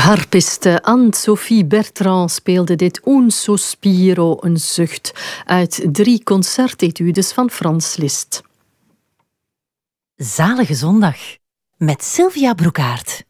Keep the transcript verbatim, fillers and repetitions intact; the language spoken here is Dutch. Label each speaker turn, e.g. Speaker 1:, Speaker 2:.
Speaker 1: harpiste Anne-Sophie Bertrand speelde dit Un sospiro, een zucht, uit drie concertetudes van Franz Liszt.
Speaker 2: Zalige zondag met Sylvia Broekaert.